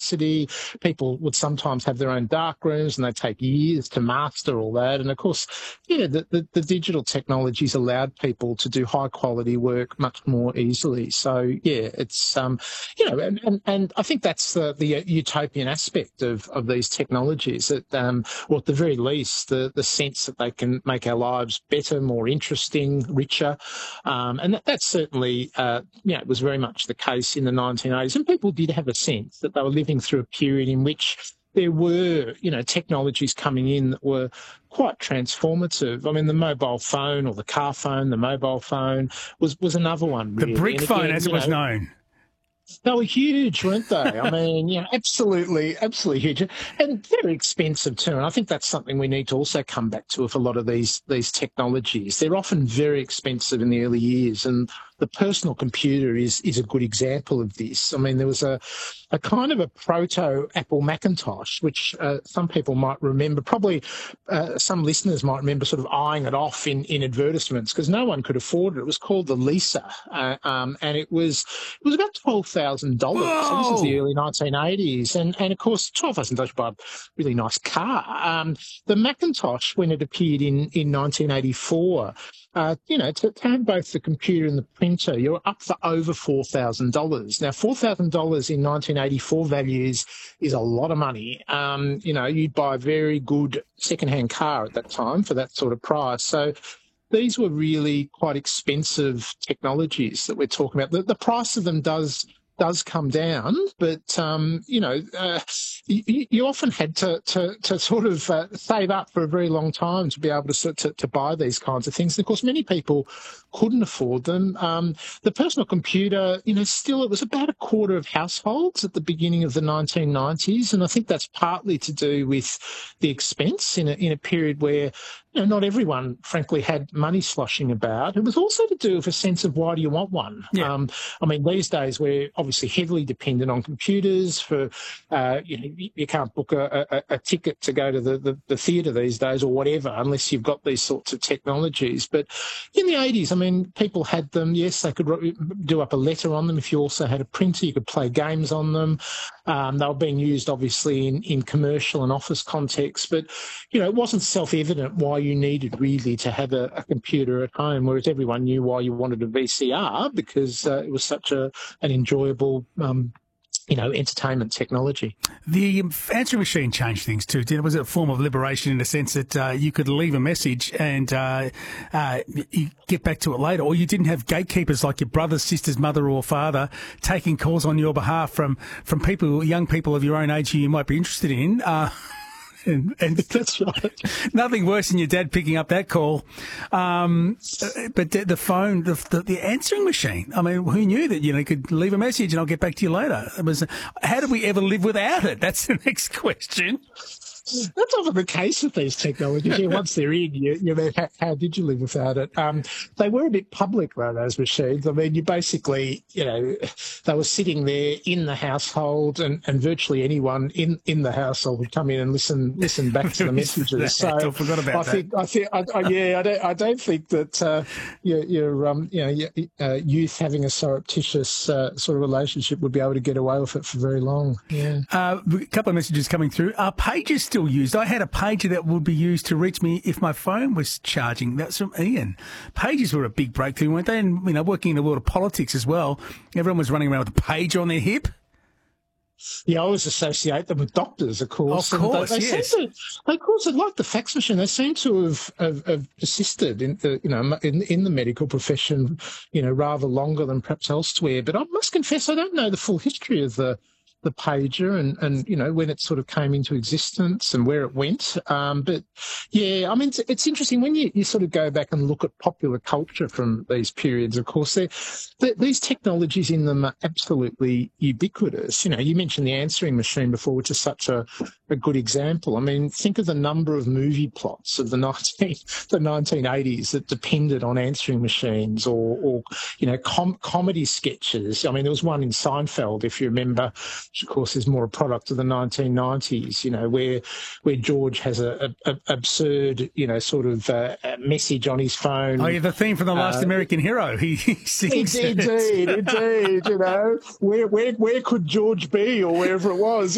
complexity. People would sometimes have their own dark rooms and they take years to master all that. And of course, the digital technologies allowed people to do high quality work much more easily. So it's and I think that's the utopian aspect of these technologies. That or at the very least, the sense that they can make our lives better, more interesting, richer, and that's certainly it was very much the case in the 1980s. And people did have a sense that they were living through a period in which there were, technologies coming in that were quite transformative. I mean, the mobile phone or the car phone, the mobile phone was another one. Really. The brick phone, as it was known. They were huge, weren't they? I mean, absolutely huge, and very expensive too. And I think that's something we need to also come back to with a lot of these technologies. They're often very expensive in the early years, and the personal computer is a good example of this. I mean, there was a kind of a proto-Apple Macintosh, which some people might remember. Probably some listeners might remember sort of eyeing it off in advertisements because no one could afford it. It was called the Lisa, and it was about $12,000. So this is the early 1980s, and of course $12,000 buy a really nice car. The Macintosh, when it appeared in 1984. To have both the computer and the printer, you're up for over $4,000. Now, $4,000 in 1984 values is a lot of money. You'd buy a very good second-hand car at that time for that sort of price. So these were really quite expensive technologies that we're talking about. The price of them does come down, but you often had to sort of save up for a very long time to be able to buy these kinds of things. And of course, many people couldn't afford them. The personal computer, still it was about a quarter of households at the beginning of the 1990s, and I think that's partly to do with the expense in a period where not everyone, frankly, had money sloshing about. It was also to do with a sense of why do you want one? Yeah. These days we're obviously heavily dependent on computers for, you can't book a ticket to go to the theatre these days or whatever unless you've got these sorts of technologies. But in the 80s, people had them. Yes, they could do up a letter on them. If you also had a printer, you could play games on them. They were being used, obviously, in commercial and office contexts. But, it wasn't self-evident why you needed really to have a computer at home, whereas everyone knew why you wanted a VCR because it was such an enjoyable entertainment technology. The answering machine changed things too. Was it a form of liberation in the sense that you could leave a message and you get back to it later, or you didn't have gatekeepers like your brother, sister's mother or father taking calls on your behalf from people, young people of your own age who you might be interested in. And that's right. Nothing worse than your dad picking up that call. But the phone, the answering machine. I mean, who knew that you could leave a message and I'll get back to you later? How did we ever live without it? That's the next question. That's often the case with these technologies. Once they're in, how did you live without it? They were a bit public, though, those machines. I mean, you basically, they were sitting there in the household and virtually anyone in the household would come in and listen back to the messages. So I forgot about that. I don't think that your youth having a surreptitious sort of relationship would be able to get away with it for very long. Yeah. A couple of messages coming through. Are pages still used? I had a pager that would be used to reach me if my phone was charging. That's from Ian. Pages were a big breakthrough, weren't they? And, working in the world of politics as well, everyone was running around with a pager on their hip. Yeah, I always associate them with doctors, of course. Of course, yes. Of course, like the fax machine, they seem to have persisted in the medical profession, rather longer than perhaps elsewhere. But I must confess, I don't know the full history of the pager and when it sort of came into existence and where it went. But yeah, I mean, it's interesting when you sort of go back and look at popular culture from these periods, of course, these technologies in them are absolutely ubiquitous. You mentioned the answering machine before, which is such a good example. I mean, think of the number of movie plots of the 1980s that depended on answering machines or comedy sketches. I mean, there was one in Seinfeld, if you remember, which of course is more a product of the 1990s, where George has a absurd, sort of message on his phone. Oh, yeah, the theme from The Last American Hero. He sings Indeed. Where could George be or wherever it was?